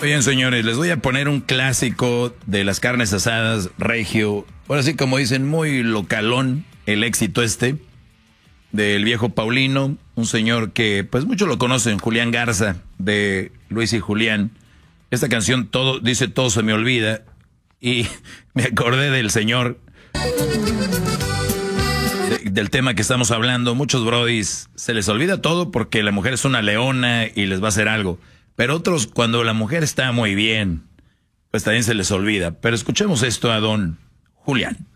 Bien, señores, les voy a poner un clásico de las carnes asadas, regio. Ahora sí, como dicen, muy localón, el éxito del viejo Paulino, un señor que pues muchos lo conocen, Julián Garza, de Luis y Julián. Esta canción dice todo se me olvida, y me acordé del señor, del tema que estamos hablando. Muchos brodis se les olvida todo porque la mujer es una leona y les va a hacer algo. Pero otros, cuando la mujer está muy bien, pues también se les olvida. Pero escuchemos esto a don Julián.